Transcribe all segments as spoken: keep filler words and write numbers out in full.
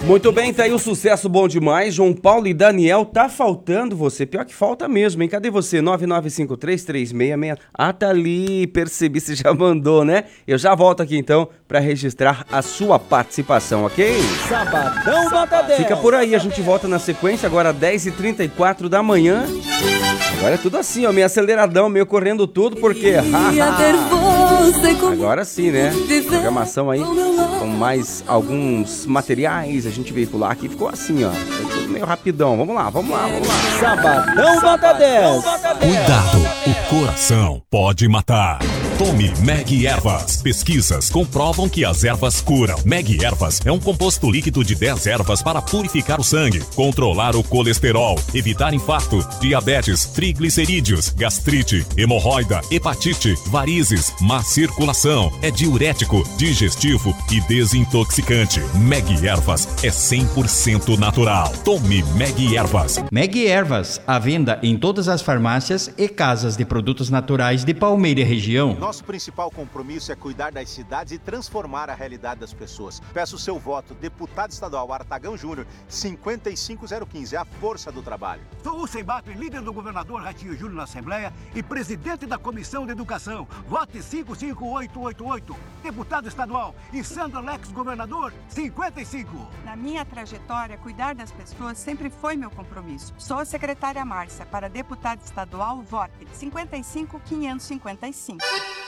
Muito bem, tá aí o sucesso bom demais. João Paulo e Daniel, tá faltando você. Pior que falta mesmo, hein? Cadê você? nove nove cinco três três seis seis. Ah, tá ali, percebi, você já mandou, né? Eu já volto aqui então pra registrar a sua participação, ok? Sabadão Nota dez. Fica por aí, a gente volta na sequência, agora dez e trinta e quatro da manhã. Agora é tudo assim, ó, meio aceleradão, meio correndo tudo, porque... Agora sim, né? Programação aí com mais alguns materiais, a gente veicular aqui, ficou assim, ó. Foi tudo meio rapidão. Vamos lá, vamos lá, vamos lá. Sabadão Nota dez. Cuidado, o coração pode matar. Tome Meg Ervas. Pesquisas comprovam que as ervas curam. Meg Ervas é um composto líquido de dez ervas para purificar o sangue, controlar o colesterol, evitar infarto, diabetes, triglicerídeos, gastrite, hemorroida, hepatite, varizes, má circulação. É diurético, digestivo e desintoxicante. Meg Ervas é cem por cento natural. Tome Meg Ervas. Meg Ervas, à venda em todas as farmácias e casas de produtos naturais de Palmeira e região. Nosso principal compromisso é cuidar das cidades e transformar a realidade das pessoas. Peço o seu voto, deputado estadual Artagão Júnior, cinquenta e cinco zero quinze, é a força do trabalho. Sou o Sembatri, líder do governador Ratinho Júnior na Assembleia e presidente da Comissão de Educação. Vote cinco cinco oito oito oito. Deputado estadual e Sandra Lex, governador, cinquenta e cinco. Na minha trajetória, cuidar das pessoas sempre foi meu compromisso. Sou a secretária Márcia, para deputado estadual, vote cinquenta e cinco quinhentos e cinquenta e cinco.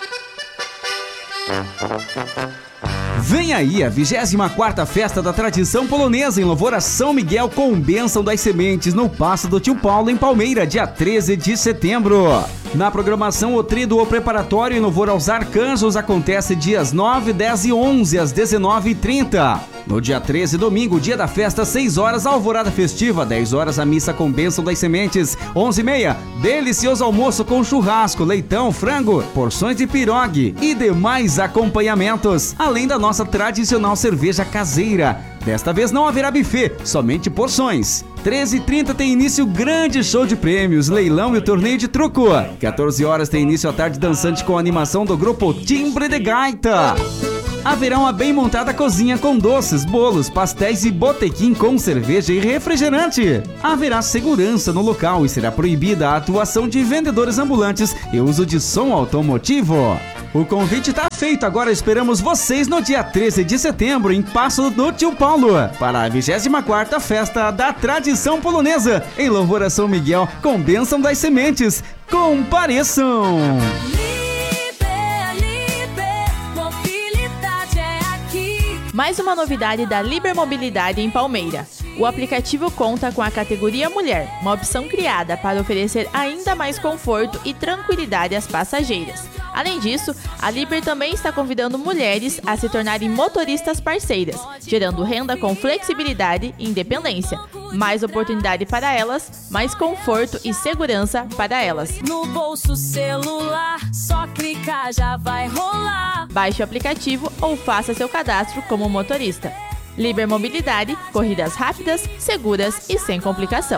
Vem aí a vigésima quarta Festa da Tradição Polonesa em louvor a São Miguel com bênção das sementes no Paço do Tio Paulo em Palmeira, dia treze de setembro. Na programação, o tríduo preparatório em louvor aos arcanjos acontece dias nove, dez e onze às dezenove e trinta. No dia treze, domingo, dia da festa, seis horas, alvorada festiva, dez horas, a missa com bênção das sementes, onze e meia, delicioso almoço com churrasco, leitão, frango, porções de pirogue e demais acompanhamentos, além da nossa tradicional cerveja caseira. Desta vez não haverá buffet, somente porções. treze e trinta tem início o grande show de prêmios, leilão e o torneio de truco. quatorze horas tem início a tarde dançante com a animação do grupo Timbre de Gaita. Haverá uma bem montada cozinha com doces, bolos, pastéis e botequim com cerveja e refrigerante. Haverá segurança no local e será proibida a atuação de vendedores ambulantes e uso de som automotivo. O convite está feito, agora esperamos vocês no dia treze de setembro em Paço do Tio Paulo para a vigésima quarta Festa da Tradição Polonesa em louvor a São Miguel com bênção das sementes. Compareçam! Mais uma novidade da Liber Mobilidade em Palmeira. O aplicativo conta com a categoria Mulher, uma opção criada para oferecer ainda mais conforto e tranquilidade às passageiras. Além disso, a Liber também está convidando mulheres a se tornarem motoristas parceiras, gerando renda com flexibilidade e independência. Mais oportunidade para elas, mais conforto e segurança para elas. No bolso celular, só clicar já vai rolar. Baixe o aplicativo ou faça seu cadastro como motorista. Liber Mobilidade, corridas rápidas, seguras e sem complicação.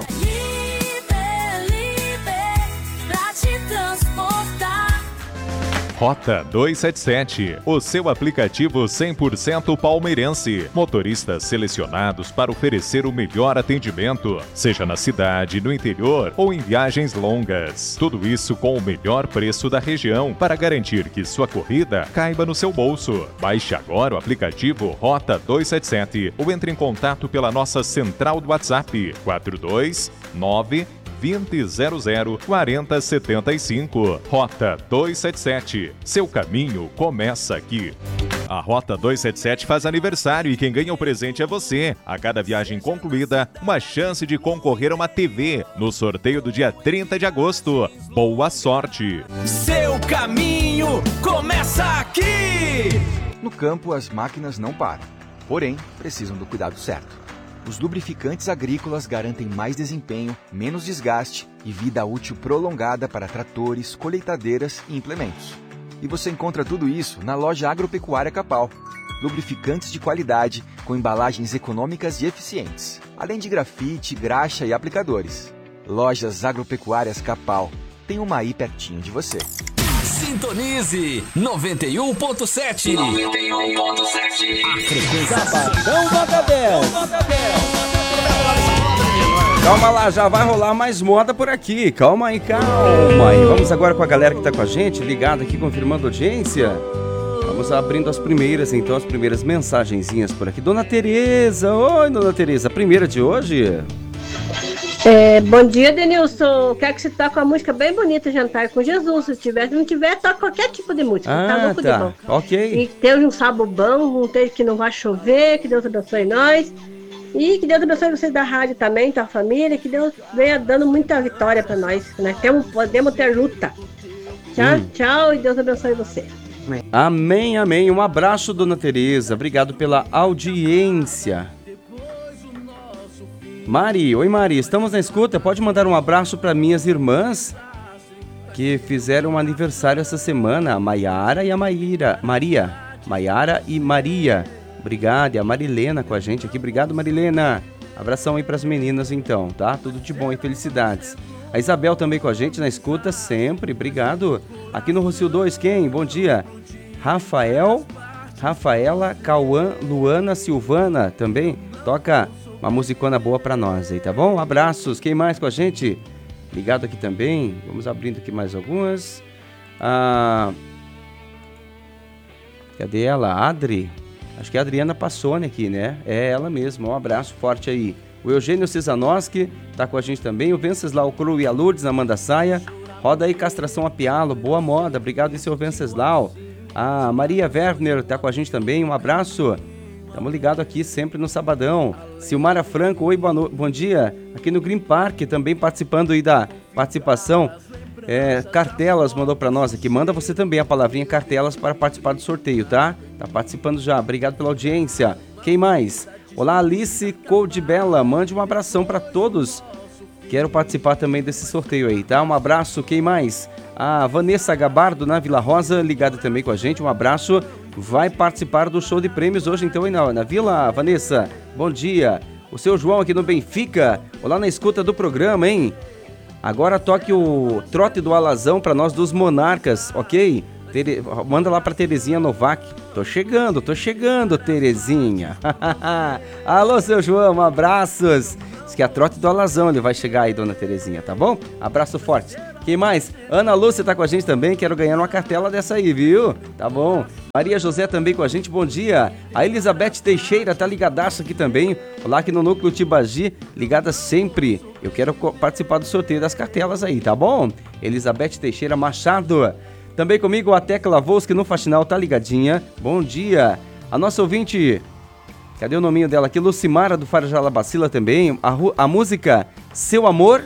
Rota duzentos e setenta e sete, o seu aplicativo cem por cento palmeirense. Motoristas selecionados para oferecer o melhor atendimento, seja na cidade, no interior ou em viagens longas. Tudo isso com o melhor preço da região para garantir que sua corrida caiba no seu bolso. Baixe agora o aplicativo Rota duzentos e setenta e sete ou entre em contato pela nossa central do WhatsApp quatro dois nove vinte zero zero quarenta setenta e cinco. Rota duzentos e setenta e sete. Seu caminho começa aqui. A Rota duzentos e setenta e sete faz aniversário e quem ganha o presente é você. A cada viagem concluída, uma chance de concorrer a uma T V no sorteio do dia trinta de agosto. Boa sorte! Seu caminho começa aqui! No campo, as máquinas não param, porém, precisam do cuidado certo. Os lubrificantes agrícolas garantem mais desempenho, menos desgaste e vida útil prolongada para tratores, colheitadeiras e implementos. E você encontra tudo isso na loja Agropecuária Capal. Lubrificantes de qualidade com embalagens econômicas e eficientes, além de grafite, graxa e aplicadores. Lojas Agropecuárias Capal. Tem uma aí pertinho de você. Sintonize noventa e um ponto sete. noventa e um ponto sete. A frequência Sabadão Nota dez. Calma lá, já vai rolar mais moda por aqui. Calma aí, calma aí. Vamos agora com a galera que tá com a gente, ligada aqui, confirmando a audiência. Vamos abrindo as primeiras, então, as primeiras mensagenzinhas por aqui. Dona Tereza, oi, Dona Tereza, a primeira de hoje. É, bom dia, Denilson. Quero que você toque uma música bem bonita, Jantar com Jesus. Se tiver, se não tiver, toca qualquer tipo de música. Ah, tá louco tá. de bom. Ok. E Deus um sábado bom, um tempo que não vai chover, que Deus abençoe nós. E que Deus abençoe vocês da rádio também, tua família, que Deus venha dando muita vitória pra nós. Nós temos, podemos ter luta. Tchau, hum. tchau e Deus abençoe você. Amém, amém. Um abraço, Dona Tereza. Obrigado pela audiência. Mari, oi Mari, estamos na escuta. Pode mandar um abraço para minhas irmãs que fizeram um aniversário essa semana, a Maiara e a Maíra. Maria, Maiara e Maria. Obrigado, e a Marilena com a gente aqui. Obrigado, Marilena. Abração aí para as meninas então, tá? Tudo de bom e felicidades. A Isabel também com a gente na escuta sempre, obrigado. Aqui no Rocio dois, quem? Bom dia. Rafael, Rafaela, Cauã, Luana, Silvana também. Toca uma musicona boa pra nós aí, tá bom? Abraços. Quem mais com a gente? Ligado aqui também. Vamos abrindo aqui mais algumas. Ah, cadê ela? Adri? Acho que é a Adriana Passoni aqui, né? É ela mesma. Um abraço forte aí. O Eugênio Cesanoski tá com a gente também. O Venceslau Cru e a Lourdes Amanda Saia. Roda aí Castração a Pialo. Boa moda. Obrigado, seu Venceslau. A Maria Werner tá com a gente também. Um abraço. Estamos ligados aqui sempre no Sabadão. Silmara Franco, oi, boa no... bom dia. Aqui no Green Park também participando aí da participação. É, Cartelas mandou para nós aqui. Manda você também a palavrinha Cartelas para participar do sorteio, tá? Tá participando já. Obrigado pela audiência. Quem mais? Olá, Alice Coldebella, mande um abração para todos. Quero participar também desse sorteio aí, tá? Um abraço, quem mais? A Vanessa Gabardo, na Vila Rosa, ligada também com a gente, um abraço. Vai participar do show de prêmios hoje, então, aí na, na Vila, Vanessa. Bom dia. O seu João aqui no Benfica, olá na escuta do programa, hein? Agora toque o trote do alazão para nós dos Monarcas, ok? Tere... Manda lá pra Terezinha Novak. Tô chegando, tô chegando, Terezinha. Alô, seu João, abraços. Diz que é a trote do alazão ele vai chegar aí, dona Terezinha, tá bom? Abraço forte. Quem mais? Ana Lúcia tá com a gente também, quero ganhar uma cartela dessa aí, viu? Tá bom. Maria José também com a gente, bom dia. A Elizabeth Teixeira tá ligadaça aqui também. Olá, aqui no Núcleo Tibagi, ligada sempre. Eu quero participar do sorteio das cartelas aí, tá bom? Elizabeth Teixeira Machado. Também comigo a Tecla Voz, que no Faxinal tá ligadinha. Bom dia. A nossa ouvinte, cadê o nominho dela aqui? Lucimara do Farjala Bacila também. A, a música Seu Amor,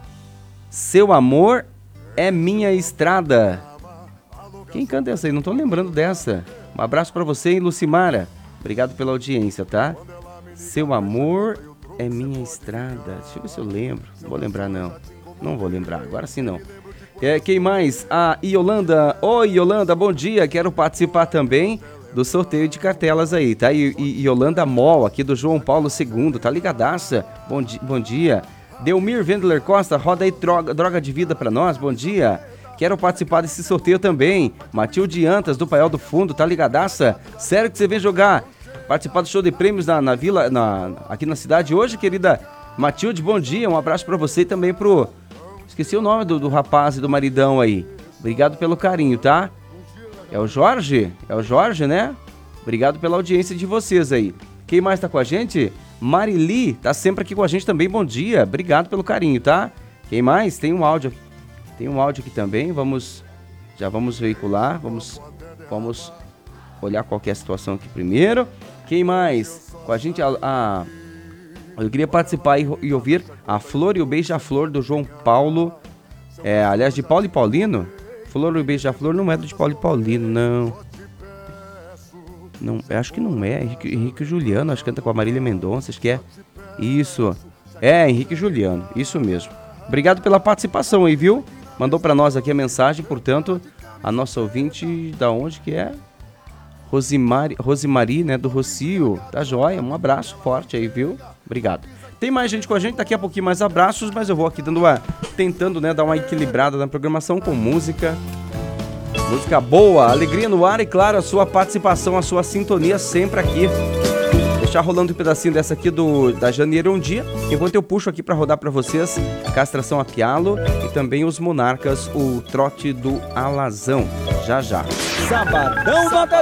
Seu Amor é Minha Estrada. Quem canta essa aí? Não tô lembrando dessa. Um abraço pra você, hein, Lucimara. Obrigado pela audiência, tá? Seu Amor é Minha Estrada. Deixa eu ver se eu lembro. Não vou lembrar, não. Não vou lembrar. Agora sim, não. É, quem mais? A Iolanda. Oi, Iolanda, bom dia. Quero participar também do sorteio de cartelas aí, tá? I, I, Iolanda Mol, aqui do João Paulo segundo, tá ligadaça? Bom, di bom dia. Delmir Wendler Costa, roda aí droga, droga de vida pra nós, bom dia. Quero participar desse sorteio também. Matilde Antas, do Paiol do Fundo, tá ligadaça? Sério que você vem jogar? Participar do show de prêmios na, na vila, na, aqui na cidade hoje, querida Matilde, bom dia. Um abraço pra você e também pro... Esqueci o nome do, do rapaz e do maridão aí. Obrigado pelo carinho, tá? É o Jorge? É o Jorge, né? Obrigado pela audiência de vocês aí. Quem mais tá com a gente? Marili, tá sempre aqui com a gente também, bom dia. Obrigado pelo carinho, tá? Quem mais? Tem um áudio. Tem um áudio aqui também, vamos... Já vamos veicular, vamos... Vamos olhar qual que é a situação aqui primeiro. Quem mais? Com a gente, a... a eu queria participar e, e ouvir a Flor e o Beija-Flor do João Paulo. É, aliás, de Paulo e Paulino. Flor e o Beija-Flor não é do de Paulo e Paulino, não. Não, acho que não é. Henrique, Henrique Juliano, acho que canta com a Marília Mendonça, acho que é. Isso. É, Henrique Juliano, isso mesmo. Obrigado pela participação aí, viu? Mandou pra nós aqui a mensagem, portanto, a nossa ouvinte, da onde que é? Rosimari, Rosimari, né, do Rocio, tá joia, um abraço forte aí, viu? Obrigado. Tem mais gente com a gente, daqui a pouquinho mais abraços, mas eu vou aqui dando uma, tentando, né, dar uma equilibrada na programação com música. Música boa, alegria no ar e, claro, a sua participação, a sua sintonia sempre aqui. Deixar rolando um pedacinho dessa aqui do, da Janeiro um dia, enquanto eu puxo aqui pra rodar pra vocês Castração a Pialo e também os Monarcas, o Trote do Alazão. Já, já. Sabadão, nota